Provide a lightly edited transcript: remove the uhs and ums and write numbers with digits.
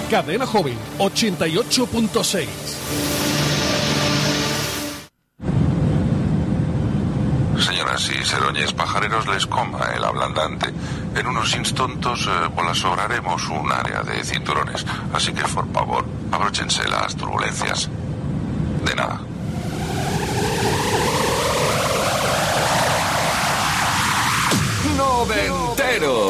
Cadena Joven 88.6. Señoras y seroñes pajareros, les coma el ablandante. En unos instantos vos sobraremos un área de cinturones. Así que, por favor, abróchense las turbulencias. De nada. Noventero.